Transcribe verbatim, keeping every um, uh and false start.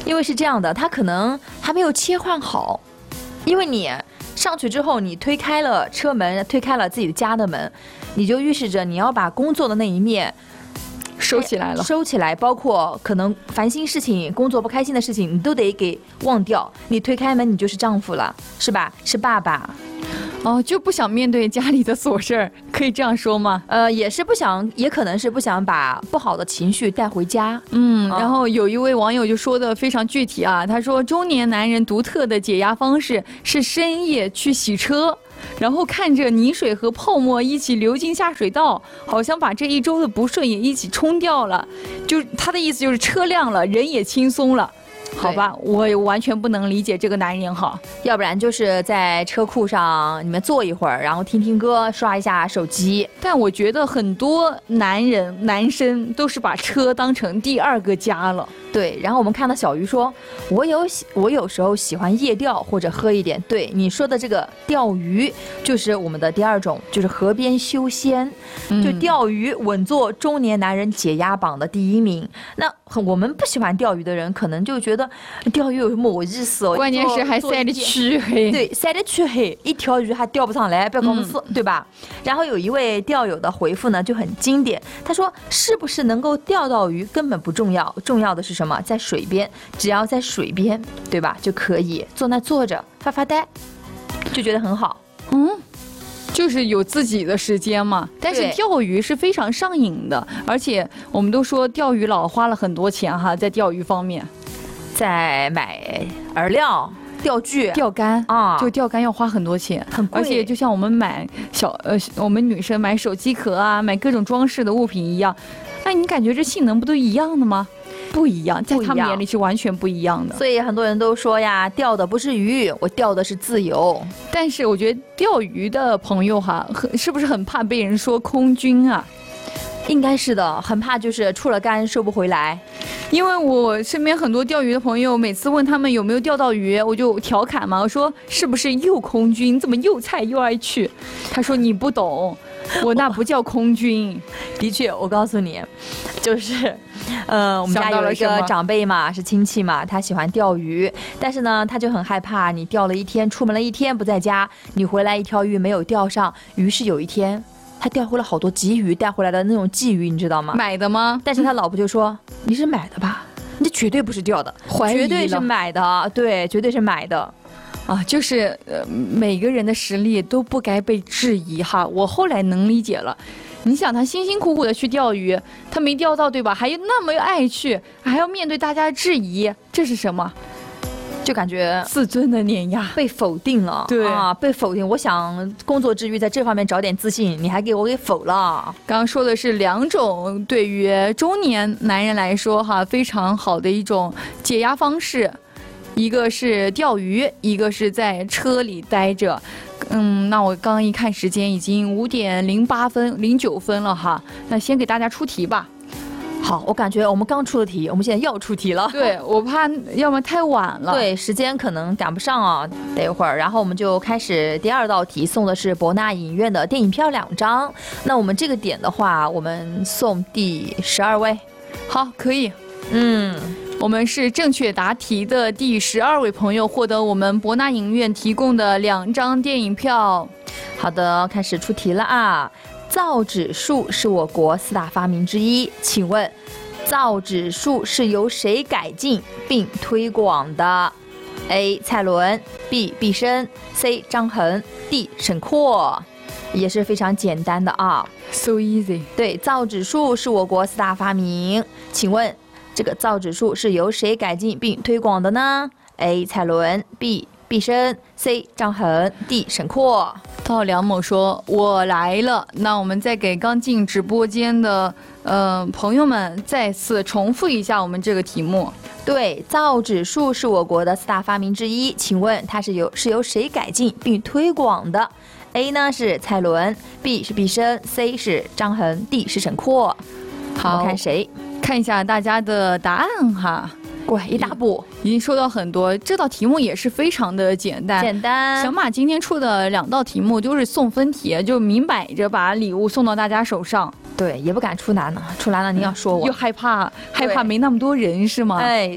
因为是这样的，他可能还没有切换好，因为你上去之后，你推开了车门，推开了自己的家的门，你就预示着你要把工作的那一面收起来了， 收起来，包括可能烦心事情、工作不开心的事情，你都得给忘掉。你推开门，你就是丈夫了，是吧？是爸爸。 哦，就不想面对家里的琐事儿，可以这样说吗？ 呃，也是不想，也可能是不想把不好的情绪带回家。 嗯，然后有一位网友就说的非常具体啊，他说中年男人独特的解压方式是深夜去洗车，然后看着泥水和泡沫一起流进下水道，好像把这一周的不顺也一起冲掉了。就他的意思就是车亮了，人也轻松了。好吧，我完全不能理解这个男人哈， 要不然就是在车库上你们坐一会儿，然后听听歌，刷一下手机。 但我觉得很多男人男生都是把车当成第二个家了。 对，然后我们看到小鱼说，我有喜我有时候喜欢夜钓或者喝一点。对你说的这个钓鱼，就是我们的第二种，就是河边修仙。嗯、就钓鱼稳坐中年男人解压榜的第一名。那我们不喜欢钓鱼的人，可能就觉得钓鱼有什么意思哦？ 关键是还晒得黢黑。 对，晒得黢黑，一条鱼还钓不上来，不要搞死、嗯，对吧？然后有一位钓友的回复呢就很经典，他说是不是能够钓到鱼根本不重要，重要的是什么？在水边，只要在水边，对吧，就可以坐那坐着发发呆，就觉得很好。 嗯，就是有自己的时间嘛。但是钓鱼是非常上瘾的，而且我们都说钓鱼佬花了很多钱哈，在钓鱼方面， 在买饵料、钓具、 钓竿啊，就钓竿要花很多钱， 很贵。 而且就像我们买小呃，我们女生买手机壳啊，买各种装饰的物品一样，哎，你感觉这性能不都一样的吗？不一样，在他们眼里是完全不一样的。 所以很多人都说呀，钓的不是鱼，我钓的是自由。 但是我觉得钓鱼的朋友哈，是不是很怕被人说空军啊？ 应该是的，很怕就是出了竿收不回来。 因为我身边很多钓鱼的朋友，每次问他们有没有钓到鱼，我就调侃嘛，我说是不是又空军，怎么又菜又爱去？他说你不懂，我那不叫空军。 的确，我告诉你，就是，呃，我们家有一个长辈嘛，是亲戚嘛，他喜欢钓鱼，但是呢，他就很害怕你钓了一天，出门了一天不在家，你回来一条鱼没有钓上，于是有一天。他钓回了好多鲫鱼，带回来的那种鲫鱼，你知道吗？ 买的吗？ 但是他老婆就说：“你是买的吧？你这绝对不是钓的，绝对是买的，对，绝对是买的。” 啊，就是呃，每个人的实力都不该被质疑哈。我后来能理解了，你想他辛辛苦苦的去钓鱼，他没钓到，对吧？还那么爱去，还要面对大家的质疑，这是什么？ 就感觉自尊的碾压， 被否定了， 对啊，被否定。我想工作之余在这方面找点自信，你还给我给否了。 刚刚说的是两种对于中年男人来说哈非常好的一种解压方式，一个是钓鱼，一个是在车里待着。嗯，那我刚刚一看时间已经五点零八分零九分了哈，那先给大家出题吧。 好，我感觉我们刚出了题，我们现在要出题了。 对，我怕要么太晚了。 对，时间可能赶不上啊，等一会儿。然后我们就开始第二道题，送的是博纳影院的电影票两张。那我们这个点的话，我们送第十二位。 好，可以。 嗯， 我们是正确答题的第十二位朋友，获得我们博纳影院提供的两张电影票。 好的，开始出题了啊。造纸术是我国四大发明之一，请问造纸术是由谁改进并推广的 ？A. 蔡伦 B. 毕生 C. 张衡 D. 沈括，也是非常简单的啊 ，so easy。 对，造纸术是我国四大发明，请问这个造纸术是由谁改进并推广的呢 ？A. 蔡伦 B. 毕生 C. 张衡 D. 沈括。 到梁某说：“我来了。”那我们再给刚进直播间的呃朋友们再次重复一下我们这个题目。 对，造纸术是我国的四大发明之一，请问它是由是由谁改进并推广的 ？A 呢是蔡伦 ，B 是毕生 ，C 是张衡 ，D 是沈括。好，看谁？ 看一下大家的答案哈。 过一大步， 已经收到很多。这道题目也是非常的简单， 简单。 小马今天出的两道题目都是送分题，就明摆着把礼物送到大家手上。 对，也不敢出难了，出难了你要说我， 又害怕害怕没那么多人是吗？ 哎。